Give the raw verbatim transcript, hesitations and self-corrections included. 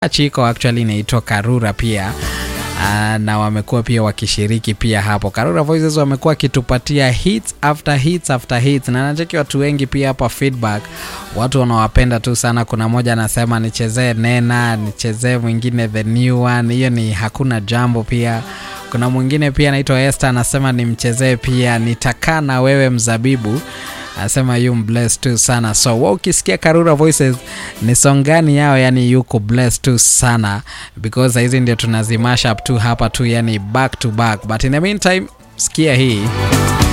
Chiko actually inaitwa Karura pia. Uh, na wamekuwa pia wakishiriki pia hapo. Karura Voices wamekuwa kitupatia hits after hits after hits. Na nacheki watu wengi pia hapa feedback. Watu wanawapenda tu sana. Kuna moja anasema nichezee Nena, nichezee mwingine The New One. Hiyo ni Hakuna Jambo pia. Kuna mwingine pia anaitwa Esther anasema nimchezee pia Nitakaa na Wewe Mzabibu. Anasema you blessed tu sana. So wao ukisikia Karura Voices ni song gani yao, yani yuko blessed tu sana, because hizi ndio tunazimash up tu hapa tu, yani back to back. But in the meantime, sikia hii.